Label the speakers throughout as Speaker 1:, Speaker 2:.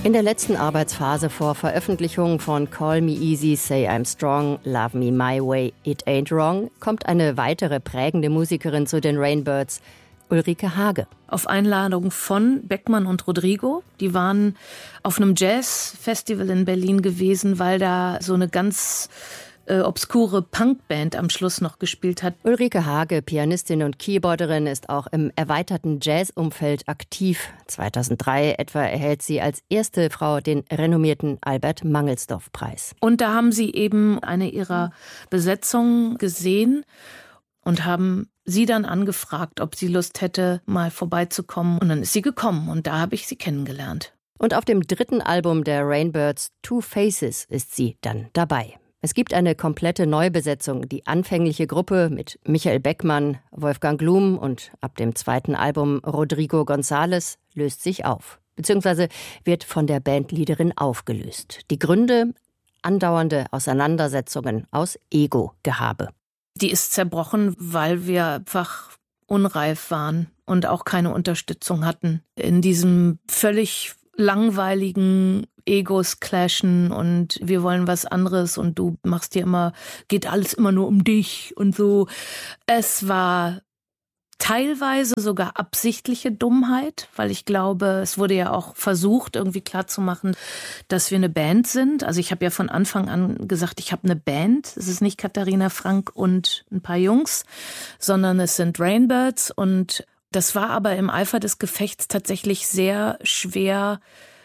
Speaker 1: In der letzten Arbeitsphase vor Veröffentlichung von Call Me Easy, Say I'm Strong, Love Me My Way, It Ain't Wrong kommt eine weitere prägende Musikerin zu den Rainbirds, Ulrike Hage.
Speaker 2: Auf Einladung von Beckmann und Rodrigo. Die waren auf einem Jazz-Festival in Berlin gewesen, weil da so eine ganz obskure Punkband am Schluss noch gespielt hat.
Speaker 1: Ulrike Hage, Pianistin und Keyboarderin, ist auch im erweiterten Jazzumfeld aktiv. 2003 etwa erhält sie als erste Frau den renommierten Albert-Mangelsdorff-Preis.
Speaker 2: Und da haben sie eben eine ihrer Besetzungen gesehen und haben sie dann angefragt, ob sie Lust hätte, mal vorbeizukommen. Und dann ist sie gekommen und da habe ich sie kennengelernt.
Speaker 1: Und auf dem dritten Album der Rainbirds, Two Faces, ist sie dann dabei. Es gibt eine komplette Neubesetzung. Die anfängliche Gruppe mit Michael Beckmann, Wolfgang Glum und ab dem zweiten Album Rodrigo González löst sich auf. Beziehungsweise wird von der Bandleaderin aufgelöst. Die Gründe? Andauernde Auseinandersetzungen aus Ego-Gehabe.
Speaker 2: Die ist zerbrochen, weil wir einfach unreif waren und auch keine Unterstützung hatten. In diesem völlig langweiligen Egos clashen und wir wollen was anderes und du machst dir immer, geht alles immer nur um dich und so. Es war teilweise sogar absichtliche Dummheit, weil ich glaube, es wurde ja auch versucht, irgendwie klarzumachen, dass wir eine Band sind. Also ich habe ja von Anfang an gesagt, ich habe eine Band. Es ist nicht Katharina Frank und ein paar Jungs, sondern es sind Rainbirds. Und das war aber im Eifer des Gefechts tatsächlich sehr schwer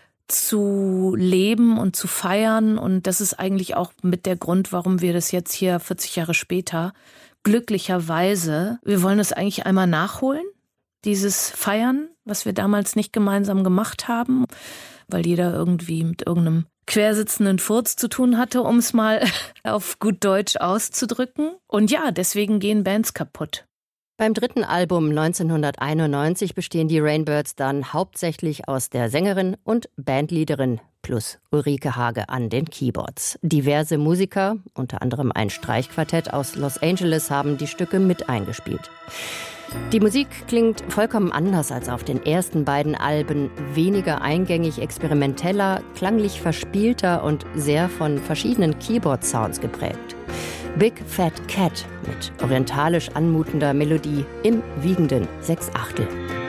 Speaker 2: zu leben und zu feiern. Und das ist eigentlich auch mit der Grund, warum wir das jetzt hier 40 Jahre später glücklicherweise, wir wollen es eigentlich einmal nachholen, dieses Feiern, was wir damals nicht gemeinsam gemacht haben, weil jeder irgendwie mit irgendeinem quersitzenden Furz zu tun hatte, um es mal auf gut Deutsch auszudrücken. Und ja, deswegen gehen Bands kaputt.
Speaker 1: Beim dritten Album 1991 bestehen die Rainbirds dann hauptsächlich aus der Sängerin und Bandleaderin plus Ulrike Hage an den Keyboards. Diverse Musiker, unter anderem ein Streichquartett aus Los Angeles, haben die Stücke mit eingespielt. Die Musik klingt vollkommen anders als auf den ersten beiden Alben, weniger eingängig, experimenteller, klanglich verspielter und sehr von verschiedenen Keyboard-Sounds geprägt. Big Fat Cat mit orientalisch anmutender Melodie im wiegenden 6/8.